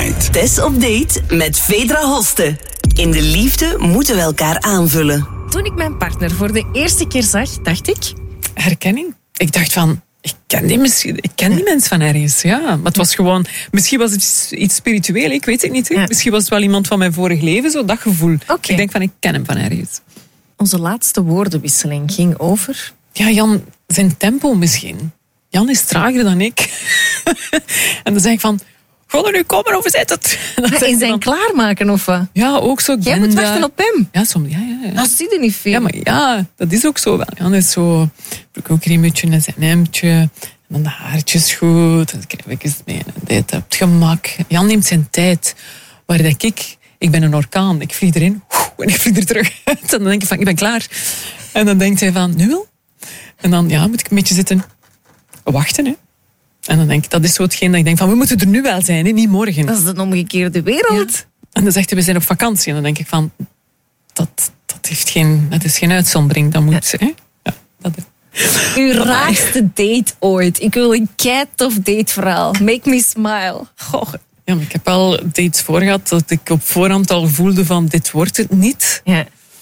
Night. Tess op date met Vedra Hoste. In de liefde moeten we elkaar aanvullen. Toen ik mijn partner voor de eerste keer zag, dacht ik... Herkenning. Ik dacht van, ik ken die mens van ergens. Ja, maar het was gewoon... Misschien was het iets spiritueel, ik weet het niet. Ja. Misschien was het wel iemand van mijn vorig leven, zo dat gevoel. Okay. Ik denk van, ik ken hem van ergens. Onze laatste woordenwisseling ging over... Ja, Jan, zijn tempo misschien. Jan is trager dan ik. En dan zeg ik van... Ga er nu komen of zit het? In zijn klaarmaken of wat? Ja, ook zo. Jij moet wachten op hem. Ja, soms. Ja. Dat zie je niet veel. Ja, maar ja, dat is ook zo wel. Jan is zo... Ook een beetje in zijn hemdje. En dan de haartjes goed. En dan krijg ik eens mee. En dit, het gemak. Jan neemt zijn tijd. Waar denk ik ben een orkaan. Ik vlieg erin. En ik vlieg er terug uit. En dan denk ik van, ik ben klaar. En dan denkt hij van, nu al? En dan moet ik een beetje zitten wachten, hè. En dan denk ik, dat is zo hetgeen dat ik denk van, we moeten er nu wel zijn, hè? Niet morgen. Dat is de omgekeerde wereld. Ja. En dan zegt hij, we zijn op vakantie. En dan denk ik van, dat is geen uitzondering. Dat moet, hè? Ja, dat is. Uw raarste date ooit. Ik wil een keitof dateverhaal. Make me smile. Goh. Ja, maar ik heb al dates voor gehad dat ik op voorhand al voelde van, dit wordt het niet. Ja.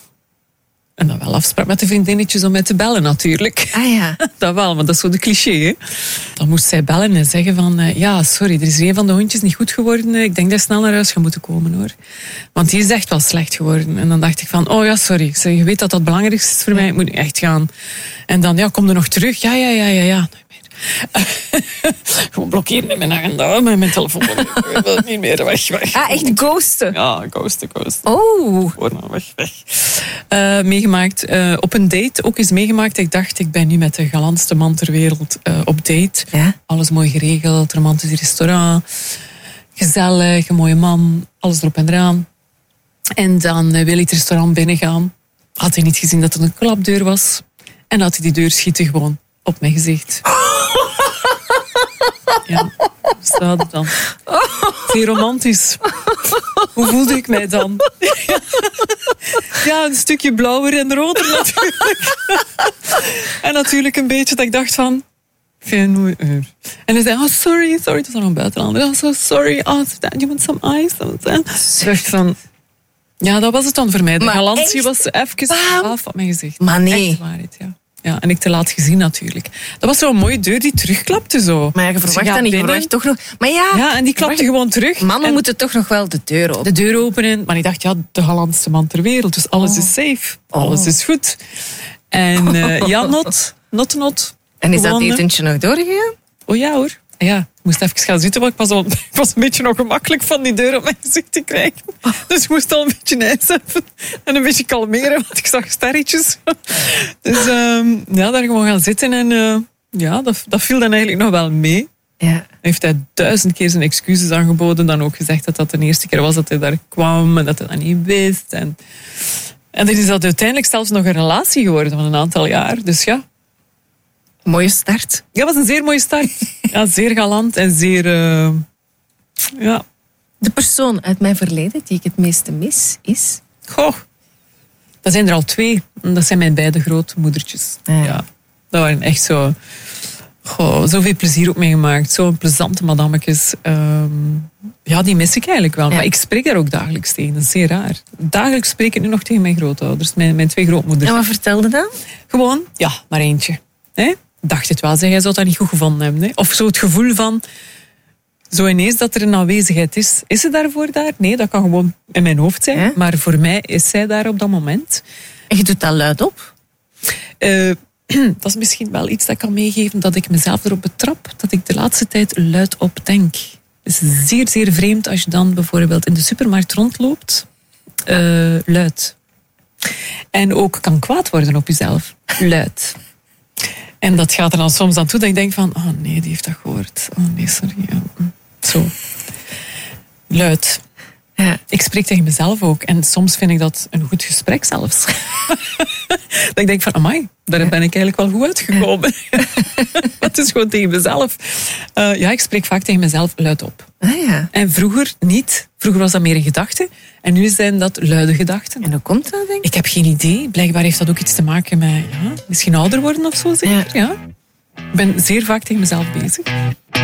En dan wel afspraak met de vriendinnetjes om mij te bellen, natuurlijk. Ah ja. Dat wel, want dat is zo de cliché, hè. Dan moest zij bellen en zeggen van... ja, sorry, er is een van de hondjes niet goed geworden. Ik denk dat je snel naar huis gaat moeten komen, hoor. Want die is echt wel slecht geworden. En dan dacht ik van... Oh ja, sorry. Ik zeg, je weet dat dat het belangrijkste is voor mij. Ik moet nu echt gaan. En dan, ja, kom er nog terug. Ja. Gewoon blokkeren in mijn agenda, met mijn telefoon. Ik wil niet meer, weg. Ah, echt ghosten? Ja, ghosten. Oh. Weg. Meegemaakt. Op een date ook eens meegemaakt. Ik dacht, ik ben nu met de galantste man ter wereld op date. Ja? Alles mooi geregeld, romantisch restaurant. Gezellig, een mooie man. Alles erop en eraan. En dan wil ik het restaurant binnengaan. Had hij niet gezien dat er een klapdeur was. En had hij die deur schieten gewoon op mijn gezicht. Ja, hoe staat het dan? Zeer romantisch. Hoe voelde ik mij dan? Ja, een stukje blauwer en roder natuurlijk. En natuurlijk een beetje dat ik dacht van... En hij zei, oh sorry, het was nog een buitenlander. Oh, so sorry, you want some ice? Ik dacht van... Ja, dat was het dan voor mij. De galantie was even af op mijn gezicht. Maar nee. Echt waarheid, ja. Ja, en ik te laat gezien natuurlijk. Dat was zo'n mooie deur die terugklapte zo. Maar je verwacht dat niet, je verwacht toch nog... Maar ja, en die klapte gewoon terug. Mannen moeten toch nog wel de deur openen. De deur openen. Maar ik dacht, ja, de galantste man ter wereld. Dus alles is safe. Alles is goed. En ja, not. En is dat etentje nog doorgegaan? Oh ja hoor. Ja, ik moest even gaan zitten, want ik was een beetje ongemakkelijk van die deur op mijn gezicht te krijgen. Dus ik moest al een beetje ijs hebben en een beetje kalmeren, want ik zag sterretjes. Dus daar gewoon gaan zitten en dat viel dan eigenlijk nog wel mee. Ja. Heeft hij 1000 keer zijn excuses aangeboden, dan ook gezegd dat dat de eerste keer was dat hij daar kwam en dat hij dat niet wist. En dan is dat uiteindelijk zelfs nog een relatie geworden van een aantal jaar. Dus ja. Mooie start. Ja, dat was een zeer mooie start. Ja, zeer galant en zeer... De persoon uit mijn verleden die ik het meeste mis is... Goh, dat zijn er al 2. Dat zijn mijn beide grootmoedertjes. Ja, dat waren echt zo... Goh, zoveel plezier op meegemaakt. Zo'n plezante madammekes. Ja, die mis ik eigenlijk wel. Ja. Maar ik spreek daar ook dagelijks tegen. Dat is zeer raar. Dagelijks spreek ik nu nog tegen mijn grootouders. Mijn 2 grootmoeders. En wat vertelde dan? Gewoon, ja, maar eentje. Hè? Dacht het wel, zeg, jij zou dat niet goed gevonden hebben. Hè? Of zo het gevoel van, zo ineens dat er een aanwezigheid is. Is ze daarvoor daar? Nee, dat kan gewoon in mijn hoofd zijn. Hè? Maar voor mij is zij daar op dat moment. En je doet dat luid op? Dat is misschien wel iets dat ik kan meegeven, dat ik mezelf erop betrap, dat ik de laatste tijd luid op denk. Het is zeer, zeer vreemd als je dan bijvoorbeeld in de supermarkt rondloopt. Luid. En ook kan kwaad worden op jezelf. Luid. En dat gaat er dan soms aan toe dat ik denk van... Oh nee, die heeft dat gehoord. Oh nee, sorry. Ja. Zo. Luid. Ja. Ik spreek tegen mezelf ook. En soms vind ik dat een goed gesprek zelfs. Dat ik denk van, amai, daar ben ik eigenlijk wel goed uitgekomen. Het is gewoon tegen mezelf. Ja, ik spreek vaak tegen mezelf luid op. Ah, ja. En vroeger niet. Vroeger was dat meer een gedachte. En nu zijn dat luide gedachten. En hoe komt dat, denk ik? Ik heb geen idee. Blijkbaar heeft dat ook iets te maken met misschien ouder worden of zo, zeker. Ja. Ik ben zeer vaak tegen mezelf bezig.